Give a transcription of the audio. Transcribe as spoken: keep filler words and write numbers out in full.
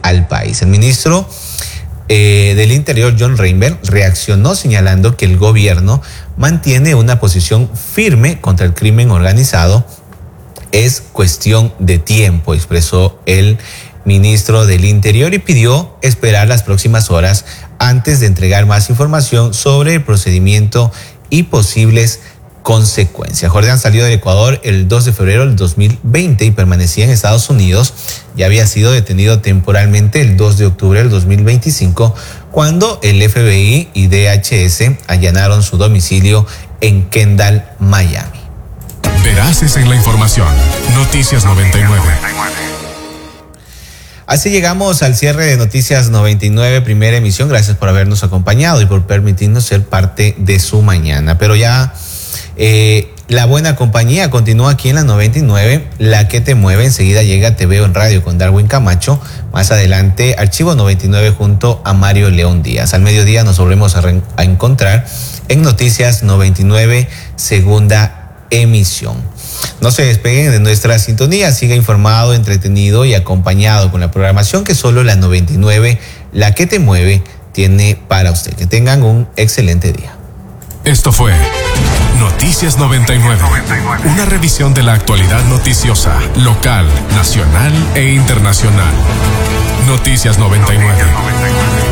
al país. El ministro eh, del Interior, John Reinberg, reaccionó señalando que el gobierno mantiene una posición firme contra el crimen organizado. Es cuestión de tiempo, expresó el ministro del Interior, y pidió esperar las próximas horas antes de entregar más información sobre el procedimiento y posibles consecuencias. Jordan salió del Ecuador el dos de febrero del dos mil veinte y permanecía en Estados Unidos. Ya había sido detenido temporalmente el dos de octubre del dos mil veinticinco, cuando el F B I y D H S allanaron su domicilio en Kendall, Miami. Veraces en la información. Noticias noventa y nueve. Así llegamos al cierre de Noticias noventa y nueve, primera emisión. Gracias por habernos acompañado y por permitirnos ser parte de su mañana. Pero ya eh, la buena compañía continúa aquí en la noventa y nueve, la que te mueve. Enseguida llega Te Veo en Radio con Darwin Camacho. Más adelante, Archivo noventa y nueve junto a Mario León Díaz. Al mediodía nos volvemos a, re- a encontrar en Noticias noventa y nueve, segunda emisión. No se despeguen de nuestra sintonía, siga informado, entretenido y acompañado con la programación que solo la noventa y nueve, la que te mueve, tiene para usted. Que tengan un excelente día. Esto fue Noticias noventa y nueve, una revisión de la actualidad noticiosa, local, nacional e internacional. Noticias noventa y nueve.